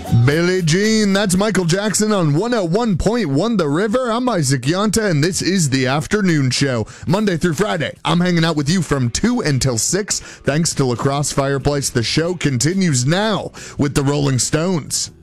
Billie Jean, that's Michael Jackson on 101.1 The River. I'm Isaac Yonta, and this is The Afternoon Show. Monday through Friday, I'm hanging out with you from 2 until 6. Thanks to La Crosse Fireplace, the show continues now with the Rolling Stones.